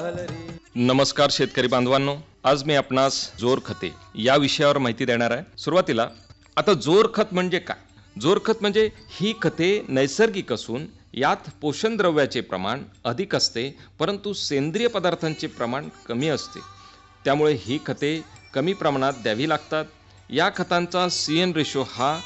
नमस्कार शेतकरी बांधवांनो, आज मी आपणास जोर खते या विषयावर माहिती देणार आहे. सुरुवातीला आता जोर खत म्हणजे काय? जोर खत म्हणजे ही खते नैसर्गिक असून यात पोषण द्रव्याचे प्रमाण अधिक असते, परंतु सेंद्रिय पदार्थांचे प्रमाण कमी असते. त्यामुळे ही खते कमी प्रमाणात द्यावी लागतात. या खतांचा CN रेशो हा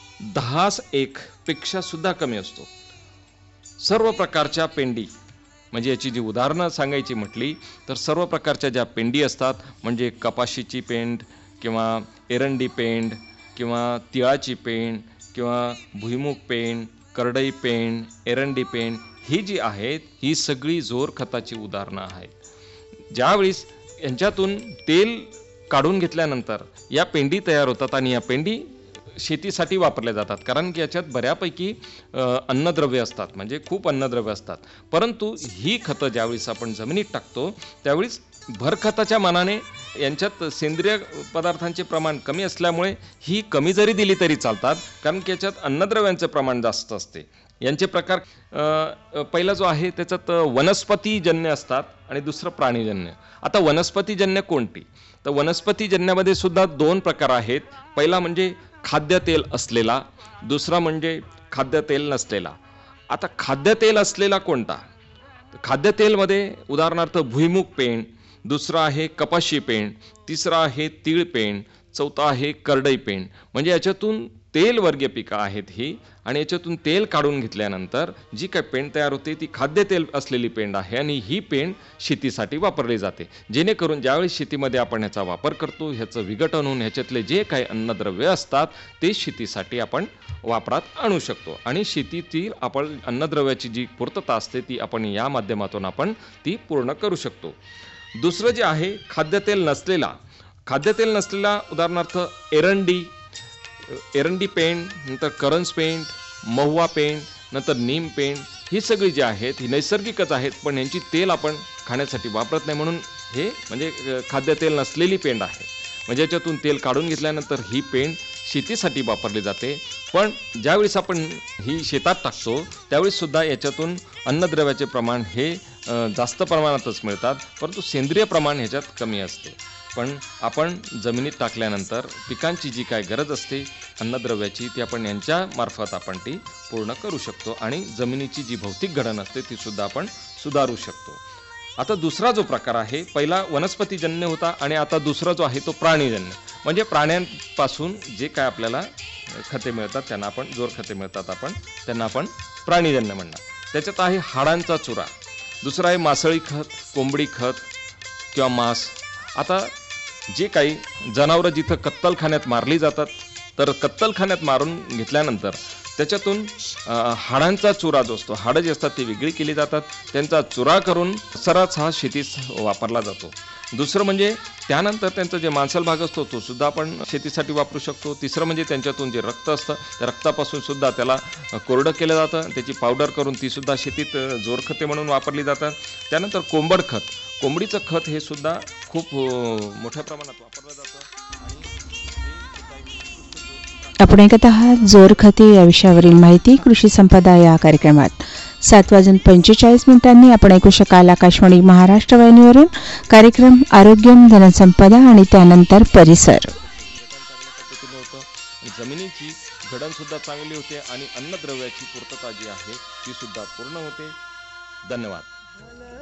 10:1 पेक्षा सुद्धा कमी असतो. सर्व प्रकारच्या पेंडी म्हणजे याची जी उदाहरणं सांगायची म्हटली तर सर्व प्रकारच्या ज्या पेंडी असतात, म्हणजे कपाशीची पेंड किंवा एरंडी पेंड किंवा तिळाची पेंड किंवा भुईमुग पेंड, करडई पेंड, एरंडी पेंड, ही जी आहेत ही सगळी जोर खताची उदाहरणं आहेत. ज्यावेळेस यांच्यातून तेल काढून घेतल्यानंतर या पेंडी तयार होतात आणि या पेंडी शेतीसाठी वापरल्या जातात, कारण की याच्यात बऱ्यापैकी अन्नद्रव्य असतात, म्हणजे खूप अन्नद्रव्य असतात. परंतु ही खतं ज्यावेळेस आपण जमिनीत टाकतो त्यावेळेस भरखताच्या मानाने यांच्यात सेंद्रिय पदार्थांचे प्रमाण कमी असल्यामुळे ही कमी जरी दिली तरी चालतात, कारण की याच्यात अन्नद्रव्यांचं प्रमाण जास्त असते. यांचे प्रकार पहिला जो आहे त्याच्यात वनस्पतीजन्य असतात आणि दुसरं प्राणीजन्य. आता वनस्पतीजन्य कोणती? तर वनस्पतीजन्यामध्ये सुद्धा 2 प्रकार आहेत. पहिला म्हणजे खाद्यतेल असलेला, दुसरा म्हणजे खाद्यतेल नसलेला. आता खाद्यतेल असलेला कोणता? खाद्यतेलमध्ये उदाहरणार्थ भुईमुग पेंड, दुसरा आहे कपाशी पेंड, तिसरा आहे तीळ पेंड, चौथा आहे करडई पेंड. म्हणजे याच्यातून तेल वर्गीय पिकं आहेत ही, आणि याच्यातून तेल काढून घेतल्यानंतर जी काही पेंड तयार होते ती खाद्यतेल असलेली पेंड आहे आणि ही पेंड शेतीसाठी वापरली जाते. जेणेकरून ज्यावेळी शेतीमध्ये आपण ह्याचा वापर करतो, ह्याचं विघटन होऊन ह्याच्यातले जे काही अन्नद्रव्य असतात ते शेतीसाठी आपण वापरात आणू शकतो आणि शेतीतील आपण अन्नद्रव्याची जी पूर्तता असते ती आपण या माध्यमातून आपण ती पूर्ण करू शकतो. दुसरं जे आहे खाद्यतेल नसलेला. खाद्यतेल नसलेला उदाहरणार्थ एरंडी पेंड, नंतर करंज पेंड, महुवा पेंड, नंतर नीम पेंड, ही सगळी जी आहेत ही नैसर्गिकच आहेत, पण यांची तेल आपण खाण्यासाठी वापरत नाही, म्हणून हे म्हणजे खाद्यतेल नसलेली पेंड आहे. म्हणजे याच्यातून तेल काढून घेतल्यानंतर ही पेंड शेतीसाठी वापरली जाते. पण ज्यावेळेस आपण ही शेतात टाकतो त्यावेळेस सुद्धा याच्यातून अन्नद्रव्याचे प्रमाण हे जास्त प्रमाणातच मिळतात, परंतु सेंद्रिय प्रमाण ह्याच्यात कमी असते. पण आपण जमिनीत टाकल्यानंतर पिकांची जी काय गरज असते अन्नद्रव्याची ती आपण यांच्या मार्फत आपण ती पूर्ण करू शकतो आणि जमिनीची जी भौतिक घडण असते ती सुद्धा आपण सुधारू शकतो. आता दुसरा जो प्रकार आहे, पहिला वनस्पतीजन्य होता आणि आता दुसरा जो आहे तो प्राणीजन्य. म्हणजे प्राण्यांपासून जे काय आपल्याला खते मिळतात त्यांना आपण जोर खते मिळतात, आपण त्यांना आपण प्राणीजन्य म्हणणार. त्याच्यात आहे हाडांचा चुरा, दुसरा आहे मासळी खत, कोंबडी खत किंवा मांस. आता जे काही जनावरं जिथं कत्तलखान्यात मारली जातात तर कत्तलखान्यात मारून घेतल्यानंतर त्याच्यातून हाडांचा चुरा जो असतो, हाडं जी असतात ती वेगळी केली जातात, त्यांचा चुरा करून सरस हा शेतीस वापरला जातो. दुसरं म्हणजे त्यानंतर त्यांचा जे मांसल भाग असतो तो सुद्धा आपण शेतीसाठी वापरू शकतो. तिसरं म्हणजे त्यांच्यातून जे रक्त असतं त्या रक्तापासून सुद्धा त्याला कोरडं केलं जातं, त्याची पावडर करून ती सुद्धा शेतीत जोरखते म्हणून वापरली जातात. त्यानंतर कोंबड खत, कोंबडीचं खत हे सुद्धा खूप मोठ्या प्रमाणात वापरलं जातं. आपण ऐकत आहात जोर खते या विषयावरील माहिती कृषी संपदा या कार्यक्रमात. 7:45 आपण ऐकू शकाल आकाशवाणी महाराष्ट्र वाहिनीवरून कार्यक्रम आरोग्यम धनसंपदा आणि त्यानंतर परिसर. जमिनीची घडण सुद्धा चांगली होते आणि अन्नद्रव्याची पूर्तता जी आहे ती सुद्धा पूर्ण होते. धन्यवाद.